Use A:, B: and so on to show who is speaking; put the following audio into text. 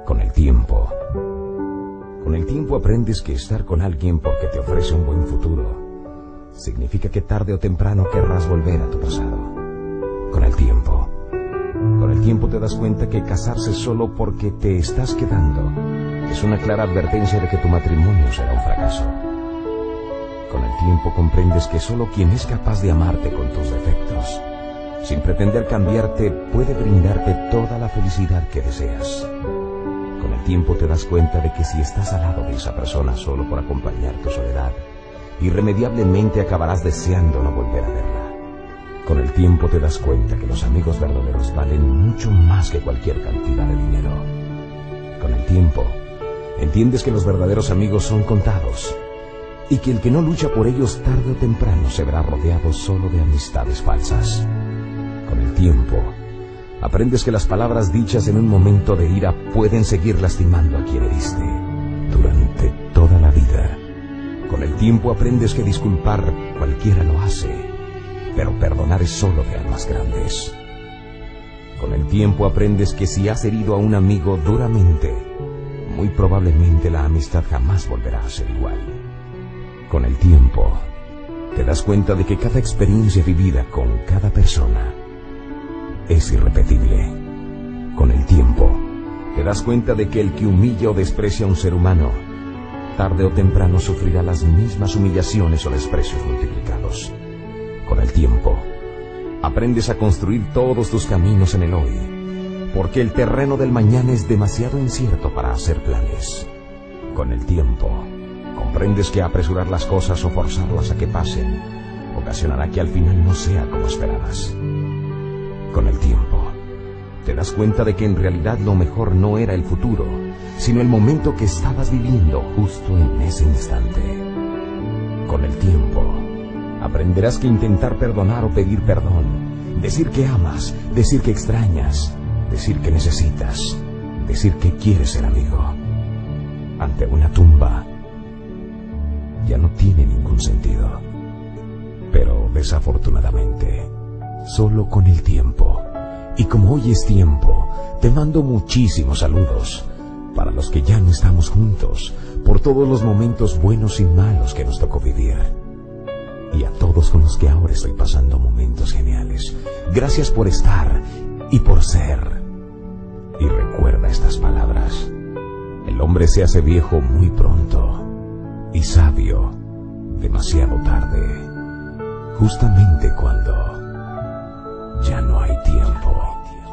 A: Con el tiempo. Con el tiempo aprendes que estar con alguien porque te ofrece un buen futuro significa que tarde o temprano querrás volver a tu pasado. Con el tiempo. Con el tiempo te das cuenta que casarse solo porque te estás quedando es una clara advertencia de que tu matrimonio será un fracaso. Con el tiempo comprendes que solo quien es capaz de amarte con tus defectos, sin pretender cambiarte, puede brindarte toda la felicidad que deseas. Con el tiempo te das cuenta de que si estás al lado de esa persona solo por acompañar tu soledad, irremediablemente acabarás deseando no volver a verla. Con el tiempo te das cuenta que los amigos verdaderos valen mucho más que cualquier cantidad de dinero. Con el tiempo, entiendes que los verdaderos amigos son contados y que el que no lucha por ellos tarde o temprano se verá rodeado solo de amistades falsas. Con el tiempo, aprendes que las palabras dichas en un momento de ira pueden seguir lastimando a quien heriste durante toda la vida. Con el tiempo aprendes que disculpar cualquiera lo hace, pero perdonar es solo de almas grandes. Con el tiempo aprendes que si has herido a un amigo duramente, muy probablemente la amistad jamás volverá a ser igual. Con el tiempo, te das cuenta de que cada experiencia vivida con cada persona es irrepetible. Con el tiempo, te das cuenta de que el que humilla o desprecia a un ser humano, tarde o temprano sufrirá las mismas humillaciones o desprecios multiplicados. Con el tiempo, aprendes a construir todos tus caminos en el hoy, porque el terreno del mañana es demasiado incierto para hacer planes. Con el tiempo, comprendes que apresurar las cosas o forzarlas a que pasen ocasionará que al final no sea como esperabas. Con el tiempo, te das cuenta de que en realidad lo mejor no era el futuro, sino el momento que estabas viviendo justo en ese instante. Con el tiempo, aprenderás que intentar perdonar o pedir perdón, decir que amas, decir que extrañas, decir que necesitas, decir que quieres ser amigo, ante una tumba, ya no tiene ningún sentido. Pero desafortunadamente, solo con el tiempo, y como hoy es tiempo, te mando muchísimos saludos para los que ya no estamos juntos, por todos los momentos buenos y malos que nos tocó vivir, y a todos con los que ahora estoy pasando momentos geniales. Gracias por estar y por ser. Y recuerda estas palabras: el hombre se hace viejo muy pronto y sabio demasiado tarde, justamente cuando ya no hay tiempo.